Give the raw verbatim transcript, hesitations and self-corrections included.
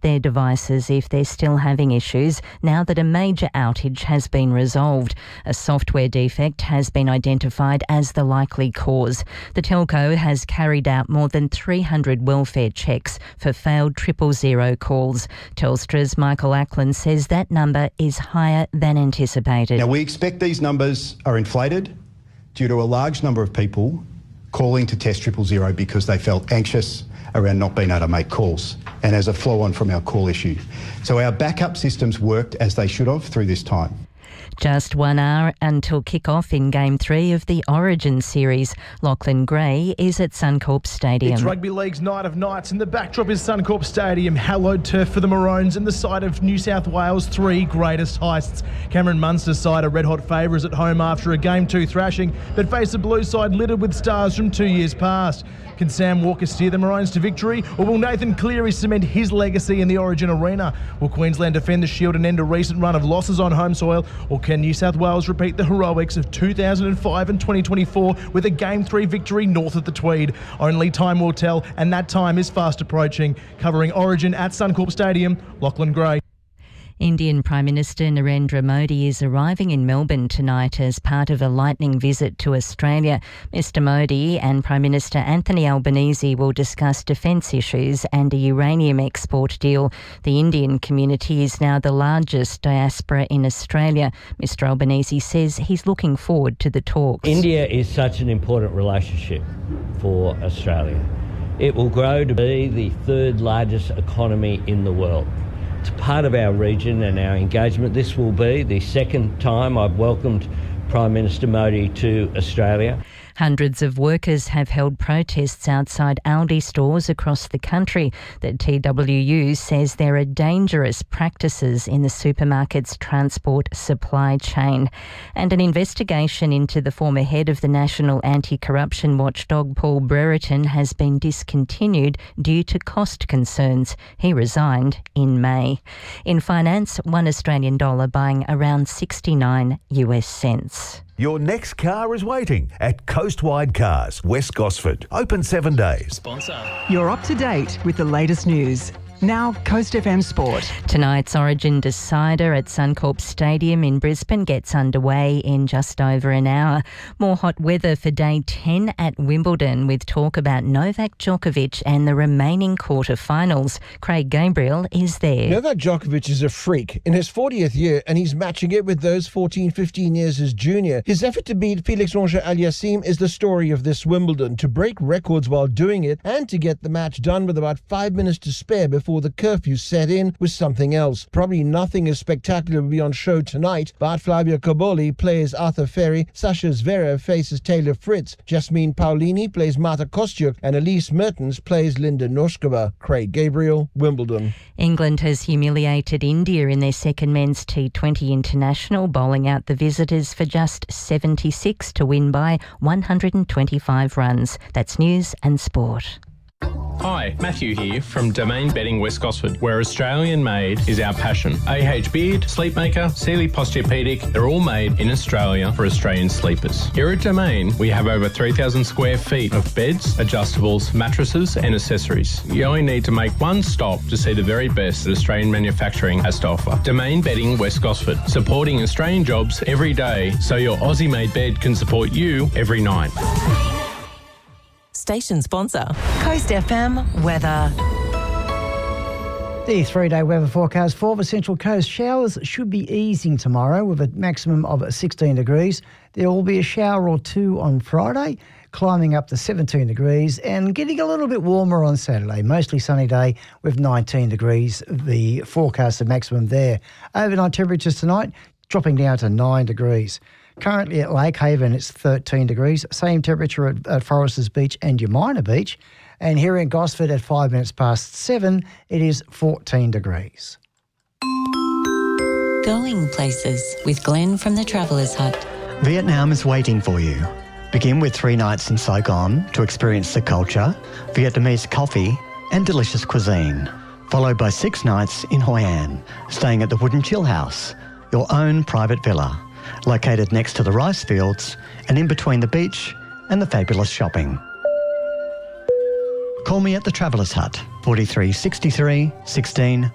their devices if they're still having issues now that a major outage has been resolved. A software defect has been identified as the likely cause. The telco has carried out more than three hundred welfare checks for failed triple zero calls. Telstra's Michael Ackland says that number is higher than anticipated. Now, we expect these numbers are inflated due to a large number of people calling to test triple zero because they felt anxious around not being able to make calls and as a flow-on from our call issue. So our backup systems worked as they should have through this time. Just one hour until kick-off in Game three of the Origin series. Lachlan Gray is at Suncorp Stadium. It's Rugby League's Night of Nights and the backdrop is Suncorp Stadium, hallowed turf for the Maroons and the side of New South Wales' three greatest heists. Cameron Munster's side are red-hot favourites at home after a Game two thrashing, but face a blue side littered with stars from two years past. Can Sam Walker steer the Maroons to victory, or will Nathan Cleary cement his legacy in the Origin arena? Will Queensland defend the Shield and end a recent run of losses on home soil, or can New South Wales repeat the heroics of two thousand five and twenty twenty-four with a Game three victory north of the Tweed? Only time will tell, and that time is fast approaching. Covering Origin at Suncorp Stadium, Lachlan Gray. Indian Prime Minister Narendra Modi is arriving in Melbourne tonight as part of a lightning visit to Australia. Mister Modi and Prime Minister Anthony Albanese will discuss defence issues and a uranium export deal. The Indian community is now the largest diaspora in Australia. Mister Albanese says he's looking forward to the talks. India is such an important relationship for Australia. It will grow to be the third largest economy in the world. It's part of our region and our engagement. This will be the second time I've welcomed Prime Minister Modi to Australia. Hundreds of workers have held protests outside Aldi stores across the country. The T W U says there are dangerous practices in the supermarket's transport supply chain. And an investigation into the former head of the National Anti-Corruption Watchdog, Paul Brereton, has been discontinued due to cost concerns. He resigned in May. In finance, one Australian dollar buying around sixty-nine US cents. Your next car is waiting at Coastwide Cars, West Gosford. Open seven days. Sponsor. You're up to date with the latest news. Now, Coast F M Sport. Tonight's Origin decider at Suncorp Stadium in Brisbane gets underway in just over an hour. More hot weather for day ten at Wimbledon with talk about Novak Djokovic and the remaining quarterfinals. Craig Gabriel is there. Novak Djokovic is a freak in his fortieth year, and he's matching it with those fourteen, fifteen years as junior. His effort to beat Felix Auger-Aliassime is the story of this Wimbledon, to break records while doing it and to get the match done with about five minutes to spare before Before the curfew set in was something else. Probably nothing as spectacular will be on show tonight, but Flavio Cobolli plays Arthur Ferry, Sasha Zverev faces Taylor Fritz, Jasmine Paolini plays Marta Kostyuk, and Elise Mertens plays Linda Noskova. Craig Gabriel, Wimbledon. England has humiliated India in their second men's T twenty international, bowling out the visitors for just seventy-six to win by one hundred twenty-five runs. That's news and sport. Hi, Matthew here from Domain Bedding West Gosford, where Australian made is our passion. A H Beard, Sleepmaker, Sealy Posturepedic, they're all made in Australia for Australian sleepers. Here at Domain, we have over three thousand square feet of beds, adjustables, mattresses and accessories. You only need to make one stop to see the very best that Australian manufacturing has to offer. Domain Bedding West Gosford, supporting Australian jobs every day so your Aussie-made bed can support you every night. Station sponsor, Coast F M weather. The three-day weather forecast for the Central Coast. Showers should be easing tomorrow with a maximum of sixteen degrees. There will be a shower or two on Friday, climbing up to seventeen degrees and getting a little bit warmer on Saturday. Mostly sunny day with nineteen degrees, the forecasted maximum there. Overnight temperatures tonight dropping down to nine degrees. Currently at Lake Haven, it's thirteen degrees. Same temperature at, at Foresters Beach and Umina Beach. And here in Gosford at five minutes past seven, it is fourteen degrees. Going places with Glenn from the Travellers Hut. Vietnam is waiting for you. Begin with three nights in Saigon to experience the culture, Vietnamese coffee and delicious cuisine. Followed by six nights in Hoi An, staying at the Wooden Chill House, your own private villa, located next to the rice fields and in between the beach and the fabulous shopping. Call me at the Travellers Hut, forty-three sixty-three sixteen